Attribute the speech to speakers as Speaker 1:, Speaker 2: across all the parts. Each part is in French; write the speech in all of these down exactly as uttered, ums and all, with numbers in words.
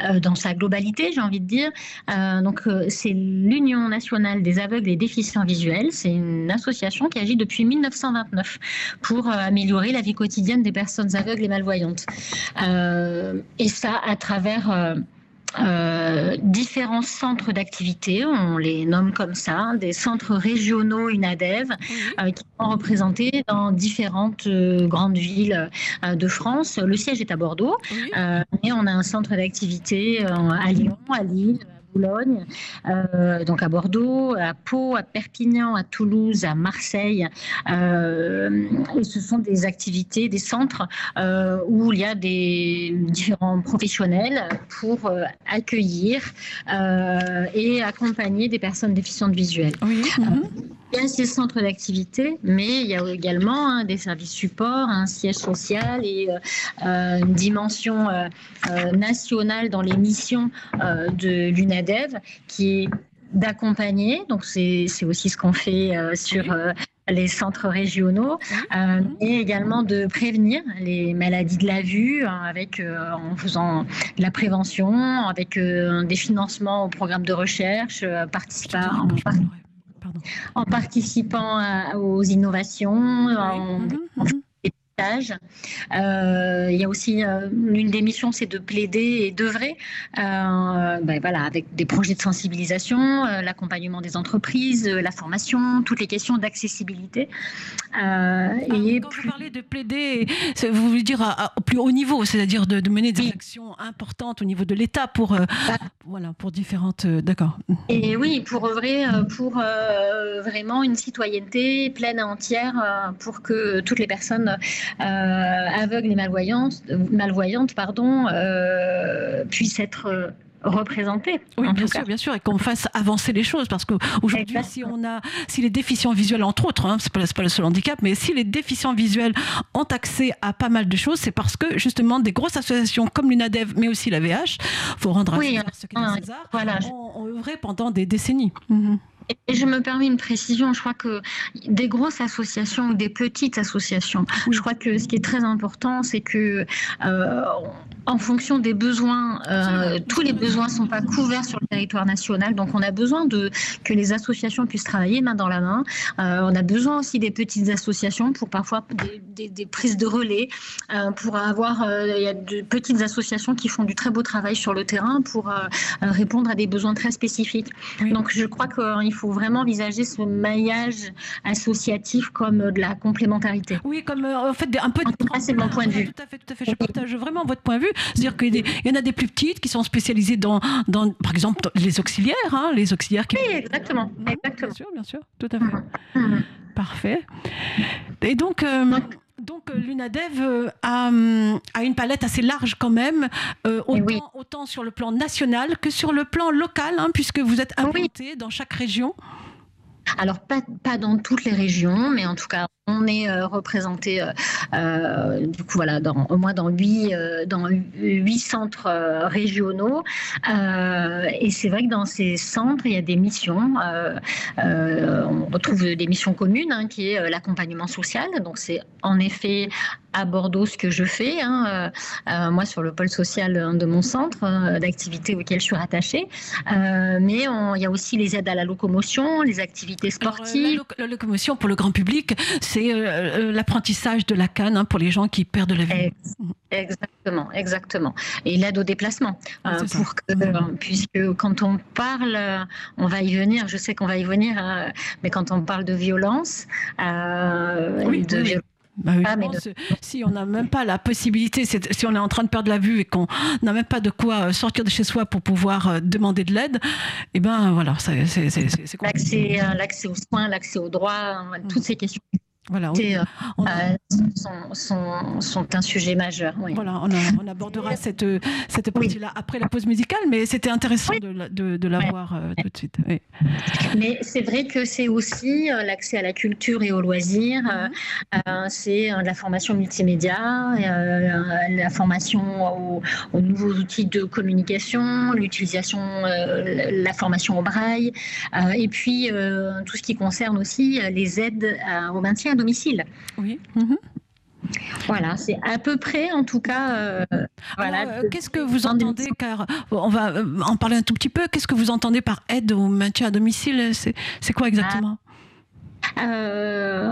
Speaker 1: euh, dans sa globalité, j'ai envie de dire. Euh, donc, euh, c'est l'Union nationale des aveugles et déficients visuels. C'est une association qui agit depuis mille neuf cent vingt-neuf pour euh, améliorer la vie quotidienne des personnes aveugles et malvoyantes. Euh, et ça, à travers... Euh, Euh, différents centres d'activité, on les nomme comme ça, des centres régionaux UNADEV,
Speaker 2: Oui.
Speaker 1: euh, qui sont représentés dans différentes euh, grandes villes euh, de France. Le siège est à Bordeaux,
Speaker 2: Oui.
Speaker 1: euh, mais on a un centre d'activité euh, à Lyon, à Lille, à Boulogne, euh, donc à Bordeaux, à Pau, à Perpignan, à Toulouse, à Marseille. Euh, et ce sont des activités, des centres euh, où il y a des différents professionnels pour euh, accueillir euh, et accompagner des personnes déficientes visuelles.
Speaker 2: Oui.
Speaker 1: Euh,
Speaker 2: Mhm.
Speaker 1: il y a ces centres d'activité, mais il y a également hein, des services supports, un siège social et euh, une dimension euh, euh, nationale dans les missions euh, de l'UNADEV qui est d'accompagner. Donc c'est, c'est aussi ce qu'on fait euh, sur
Speaker 2: Oui.
Speaker 1: euh, les centres régionaux,
Speaker 2: Oui.
Speaker 1: euh,
Speaker 2: Mhm.
Speaker 1: et également de prévenir les maladies de la vue hein, avec, euh, en faisant de la prévention, avec euh, des financements au programme de recherche, euh, participant,
Speaker 2: Pardon.
Speaker 1: en participant à, aux innovations,
Speaker 2: Oui.
Speaker 1: en,
Speaker 2: Mhm.
Speaker 1: en
Speaker 2: Mhm.
Speaker 1: Euh, il y a aussi euh, l'une des missions, c'est de plaider et d'œuvrer, euh, ben voilà, avec des projets de sensibilisation, euh, l'accompagnement des entreprises, euh, la formation, toutes les questions d'accessibilité. Euh,
Speaker 2: Ah,
Speaker 1: et
Speaker 2: quand
Speaker 1: plus...
Speaker 2: vous parlez de plaider, vous voulez dire à, à, au plus haut niveau, c'est-à-dire de, de mener des
Speaker 1: oui.
Speaker 2: actions importantes au niveau de l'État pour, euh,
Speaker 1: bah,
Speaker 2: voilà, pour différentes... Euh, d'accord.
Speaker 1: Et oui, pour œuvrer pour euh, vraiment une citoyenneté pleine et entière euh, pour que toutes les personnes euh, aveugles et malvoyantes, malvoyantes pardon, euh, puissent être euh, représentées.
Speaker 2: Oui,
Speaker 1: en
Speaker 2: bien
Speaker 1: tout
Speaker 2: sûr,
Speaker 1: cas.
Speaker 2: bien sûr, et qu'on fasse avancer les choses, parce qu'aujourd'hui, si on a, si les déficients visuels, entre autres, hein, c'est pas, c'est pas le seul handicap, mais si les déficients visuels ont accès à pas mal de choses, c'est parce que justement des grosses associations comme l'UNADEV, mais aussi la V H, faut rendre à
Speaker 1: oui,
Speaker 2: César ce qu'est à César,
Speaker 1: voilà.
Speaker 2: ont, ont œuvré pendant des décennies. Mmh.
Speaker 1: Et je me permets une précision, je crois que des grosses associations ou des petites associations, oui. Je crois que ce qui est très important, c'est que euh, en fonction des besoins, euh, tous les besoins ne sont pas couverts sur le territoire national, donc on a besoin de, que les associations puissent travailler main dans la main. Euh, on a besoin aussi des petites associations pour parfois des, des, des prises de relais, euh, pour avoir, euh, il y a de petites associations qui font du très beau travail sur le terrain pour euh, répondre à des besoins très spécifiques. Oui. Donc je crois qu'il faut vraiment envisager ce maillage associatif comme de la complémentarité.
Speaker 2: Oui, comme euh, en fait un peu.
Speaker 1: En tout cas, c'est mon point de vue.
Speaker 2: Tout à fait, tout à fait. Je partage vraiment votre point de vue. C'est-à-dire qu'il y en a des plus petites qui sont spécialisées dans, dans par exemple, les auxiliaires, hein, les auxiliaires qui.
Speaker 1: Oui, exactement,
Speaker 2: mmh,
Speaker 1: exactement.
Speaker 2: Bien sûr, bien sûr, tout à fait.
Speaker 1: Mmh.
Speaker 2: Parfait. Et donc. Euh, donc Donc l'UNADEV a, a une palette assez large quand même, euh, autant, oui. autant sur le plan national que sur le plan local, hein, puisque vous êtes implanté oui. dans chaque région.
Speaker 1: Alors, pas, pas dans toutes les régions, mais en tout cas, on est euh, représenté euh, euh, du coup, voilà, dans, au moins dans huit, euh, dans huit centres euh, régionaux. Euh, et c'est vrai que dans ces centres, il y a des missions. Euh, euh, on retrouve des missions communes, hein, qui est euh, l'accompagnement social. Donc, c'est en effet à Bordeaux ce que je fais, hein, euh, moi sur le pôle social de mon centre euh, d'activité auquel je suis rattachée. Euh, mais on, il y a aussi les aides à la locomotion, les activités sportives.
Speaker 2: Alors, la, lo- la locomotion pour le grand public, c'est euh, l'apprentissage de la canne, hein, pour les gens qui perdent la vue.
Speaker 1: Exactement, exactement. Et l'aide au déplacement, euh, pour que, euh, puisque quand on parle, on va y venir. Je sais qu'on va y venir, euh, mais quand on parle de violence, euh,
Speaker 2: oui,
Speaker 1: de
Speaker 2: oui,
Speaker 1: violence.
Speaker 2: Bah oui, ah, mais de... Si on n'a même pas la possibilité, si on est en train de perdre la vue et qu'on n'a même pas de quoi sortir de chez soi pour pouvoir demander de l'aide, et eh ben voilà, c'est compliqué.
Speaker 1: L'accès, l'accès aux soins, l'accès aux droits, toutes ces questions.
Speaker 2: Voilà,
Speaker 1: oui. euh, on a... euh, sont, sont, sont un sujet majeur. Oui.
Speaker 2: Voilà, on, a, on abordera cette, cette partie-là oui. après la pause musicale, mais c'était intéressant oui. de, de, de la oui. voir euh, tout de suite. Oui.
Speaker 1: Mais c'est vrai que c'est aussi euh, l'accès à la culture et aux loisirs, mm-hmm. euh, c'est euh, la formation multimédia, euh, la formation aux, aux nouveaux outils de communication, l'utilisation, euh, la formation au braille, euh, et puis euh, tout ce qui concerne aussi les aides à, au maintien à domicile.
Speaker 2: Oui. Mm-hmm.
Speaker 1: Voilà, c'est à peu près, en tout cas. Euh, voilà.
Speaker 2: Alors, euh, qu'est-ce que vous entendez, car on va en parler un tout petit peu. Qu'est-ce que vous entendez par aide au maintien à domicile? C'est, c'est quoi exactement?
Speaker 1: Euh,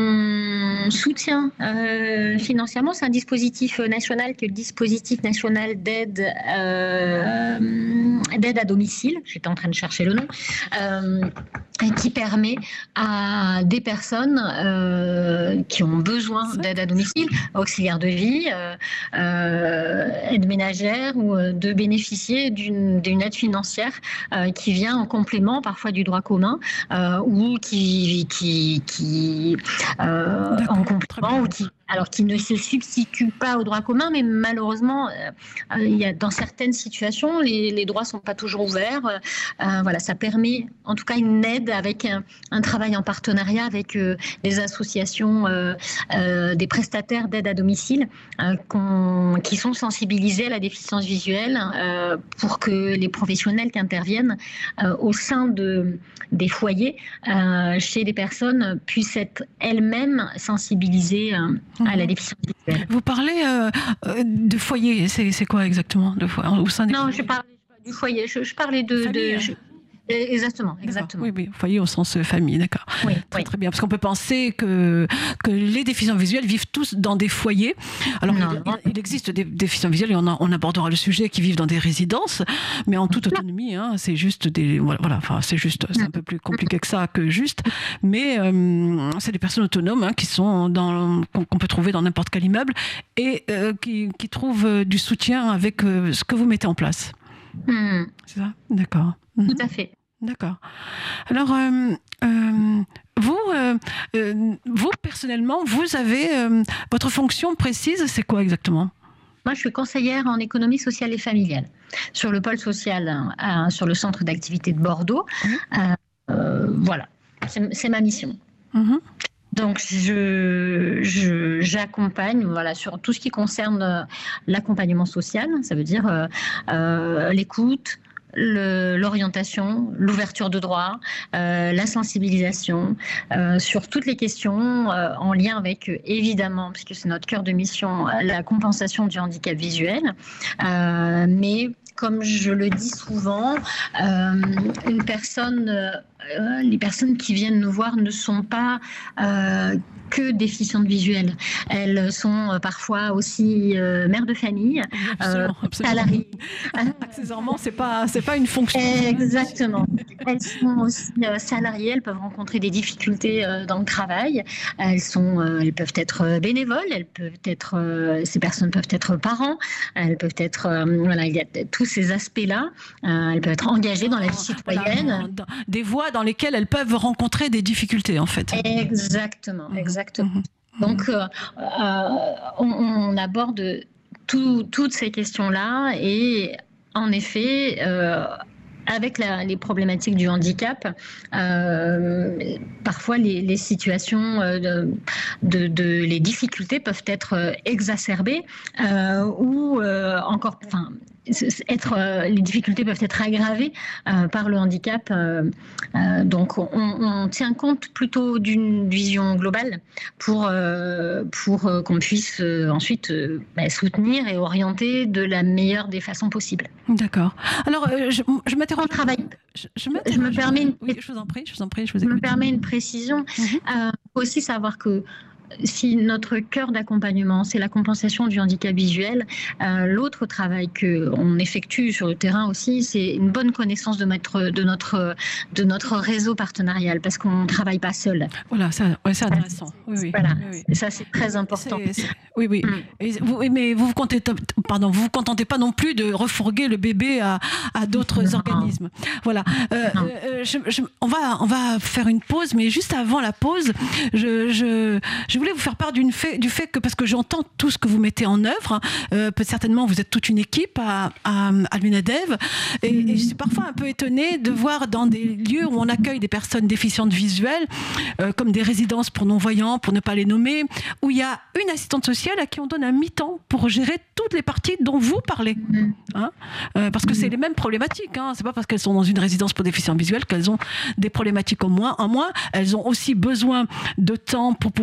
Speaker 1: on soutient euh, financièrement, c'est un dispositif national qui est le dispositif national d'aide euh, d'aide à domicile, j'étais en train de chercher le nom, euh, qui permet à des personnes euh, qui ont besoin d'aide à domicile, auxiliaires de vie, euh, euh, aide ménagère, ou de bénéficier d'une, d'une aide financière euh, qui vient en complément parfois du droit commun euh, ou qui qui, qui euh, en complément ou qui alors qui ne se substitue pas au droit commun, mais malheureusement, euh, il y a, dans certaines situations, les, les droits ne sont pas toujours ouverts. Euh, voilà, ça permet en tout cas une aide avec un, un travail en partenariat avec euh, les associations, euh, euh, des prestataires d'aide à domicile euh, qu'on, qui sont sensibilisés à la déficience visuelle euh, pour que les professionnels qui interviennent euh, au sein de, des foyers euh, chez les personnes puissent être elles-mêmes sensibilisées euh, à la déficience visuelle.
Speaker 2: Vous parlez euh, de foyer, c'est, c'est quoi exactement de foyer, au sein des
Speaker 1: Non,
Speaker 2: foyers?
Speaker 1: je parlais du foyer, je, je parlais de... de je... Exactement, exactement.
Speaker 2: Oui, oui, foyer au sens famille, d'accord.
Speaker 1: Oui,
Speaker 2: très,
Speaker 1: oui.
Speaker 2: très bien, parce qu'on peut penser que, que les déficients visuels vivent tous dans des foyers. Alors, il, il, il existe des déficients visuels, et on, a, on abordera le sujet, qui vivent dans des résidences, mais en toute autonomie, hein, c'est juste des... Voilà, enfin, c'est juste, c'est un peu plus compliqué que ça, que juste, mais euh, c'est des personnes autonomes hein, qui sont dans, qu'on, qu'on peut trouver dans n'importe quel immeuble, et euh, qui, qui trouvent du soutien avec euh, ce que vous mettez en place.
Speaker 1: Mmh.
Speaker 2: C'est ça? D'accord.
Speaker 1: Tout à fait.
Speaker 2: D'accord. Alors, euh, euh, vous, euh, euh, vous, personnellement, vous avez... Euh, votre fonction précise, c'est quoi exactement?
Speaker 1: Moi, je suis conseillère en économie sociale et familiale sur le pôle social, euh, sur le centre d'activité de Bordeaux. Mmh. Euh, euh, voilà, c'est, c'est ma mission. Mmh. Donc, je, je, j'accompagne voilà, sur tout ce qui concerne l'accompagnement social, ça veut dire euh, euh, l'écoute, Le, l'orientation, l'ouverture de droit, euh, la sensibilisation euh, sur toutes les questions euh, en lien avec, euh, évidemment, puisque c'est notre cœur de mission, la compensation du handicap visuel. Euh, mais comme je le dis souvent, euh, une personne, euh, les personnes qui viennent nous voir ne sont pas euh, que déficientes visuelles. Elles sont euh, parfois aussi euh, mères de famille,
Speaker 2: absolument,
Speaker 1: euh,
Speaker 2: absolument.
Speaker 1: salariées.
Speaker 2: Accessoirement, c'est pas, c'est pas une fonction.
Speaker 1: Exactement. Elles sont aussi euh, salariées, elles peuvent rencontrer des difficultés euh, dans le travail. Elles sont, euh, elles peuvent être bénévoles, elles peuvent être, euh, ces personnes peuvent être parents, elles peuvent être, euh, voilà, il y a tous ces aspects-là. Euh, elles peuvent être engagées dans la vie citoyenne.
Speaker 2: Voilà, dans, dans, des voies dans lesquelles elles peuvent rencontrer des difficultés, en fait.
Speaker 1: Exactement, exactement.
Speaker 2: Mmh.
Speaker 1: Donc, euh, euh, on, on aborde tout, toutes ces questions-là et, en effet, euh, avec la, les problématiques du handicap, euh, parfois les, les situations, euh, de, de, de, les difficultés peuvent être exacerbées euh, ou euh, encore, enfin, être, euh, les difficultés peuvent être aggravées euh, par le handicap. Euh, euh, donc, on, on tient compte plutôt d'une vision globale pour, euh, pour euh, qu'on puisse euh, ensuite euh, bah, soutenir et orienter de la meilleure des façons possibles.
Speaker 2: D'accord. Alors, euh, je, je m'interroge.
Speaker 1: Travail.
Speaker 2: Je, je,
Speaker 1: je me permets une...
Speaker 2: Oui, je vous en prie, je vous en prie, je vous
Speaker 1: je me permets une précision. Mm-hmm. Euh, faut aussi savoir que si notre cœur d'accompagnement, c'est la compensation du handicap visuel, euh, l'autre travail qu'on effectue sur le terrain aussi, c'est une bonne connaissance de notre, de notre, de notre réseau partenarial, parce qu'on ne travaille pas seul.
Speaker 2: Voilà, ça, ouais, c'est intéressant. Oui, oui.
Speaker 1: Voilà,
Speaker 2: oui, oui.
Speaker 1: Et ça c'est très important.
Speaker 2: C'est, c'est... Oui, oui. Mm. Et vous, mais vous vous contentez, pardon, vous vous contentez pas non plus de refourguer le bébé à, à d'autres non. organismes. Voilà. Euh, euh, je, je, on va, on va faire une pause, mais juste avant la pause, je, je, je voulais vous faire part d'une fait, du fait que, parce que j'entends tout ce que vous mettez en œuvre, euh, peut certainement vous êtes toute une équipe à, à, à l'UNADEV, et, mm. et je suis parfois un peu étonnée de voir dans des lieux où on accueille des personnes déficientes visuelles, euh, comme des résidences pour non-voyants, pour ne pas les nommer, où il y a une assistante sociale à qui on donne un mi-temps pour gérer toutes les parties dont vous parlez. Mm. Hein euh, parce que mm. c'est les mêmes problématiques. Hein. C'est pas parce qu'elles sont dans une résidence pour déficients visuels qu'elles ont des problématiques en moins. En moins, elles ont aussi besoin de temps pour pouvoir euh,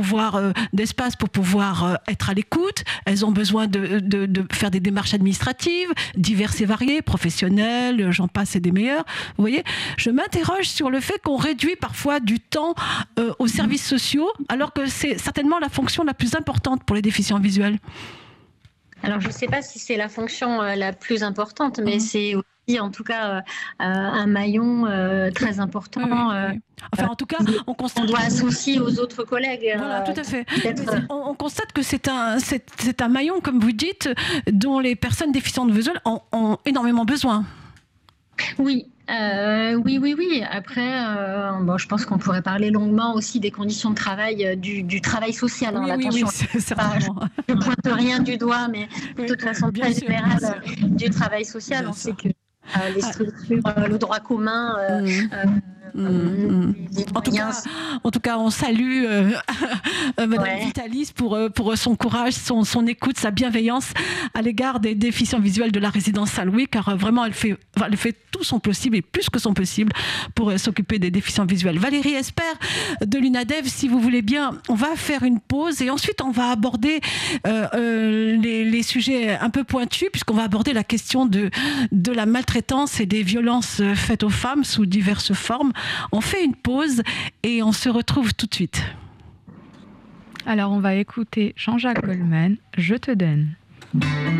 Speaker 2: d'espace pour pouvoir être à l'écoute, elles ont besoin de, de, de faire des démarches administratives, diverses et variées, professionnelles, j'en passe et des meilleures. Vous voyez, je m'interroge sur le fait qu'on réduit parfois du temps euh, aux services sociaux, alors que c'est certainement la fonction la plus importante pour les déficients visuels.
Speaker 1: Alors, je ne sais pas si c'est la fonction euh, la plus importante, mais mmh. c'est aussi, en tout cas, euh, un maillon euh, très important. Oui, oui, oui.
Speaker 2: Enfin, en tout cas, on constate...
Speaker 1: On doit associer aux autres collègues.
Speaker 2: Voilà, euh, tout à fait. On, on constate que c'est un, c'est, c'est un maillon, comme vous dites, dont les personnes déficientes visuelles ont, ont énormément besoin.
Speaker 1: Oui. Euh, oui, oui, oui. Après, euh, bon, je pense qu'on pourrait parler longuement aussi des conditions de travail, euh, du, du travail social.
Speaker 2: Oui,
Speaker 1: hein,
Speaker 2: oui,
Speaker 1: attention,
Speaker 2: oui, c'est pas,
Speaker 1: je ne pointe rien du doigt, mais de toute oui, façon très sûr, générale du travail social. Bien on sûr. Sait que euh, les structures, euh, le droit commun... Euh, mmh. euh,
Speaker 2: Mmh, mmh. En, tout cas, en tout cas, on salue euh, Madame ouais. Vitalis pour, pour son courage, son, son écoute, sa bienveillance à l'égard des déficients visuels de la résidence Saint-Louis, car vraiment, elle fait, elle fait tout son possible et plus que son possible pour euh, s'occuper des déficients visuels. Valérie Esper de l'UNADEV, si vous voulez bien, on va faire une pause et ensuite on va aborder euh, euh, les, les sujets un peu pointus, puisqu'on va aborder la question de, de la maltraitance et des violences faites aux femmes sous diverses formes. On fait une pause et on se retrouve tout de suite.
Speaker 3: Alors, on va écouter Jean-Jacques Goldman, Je te donne.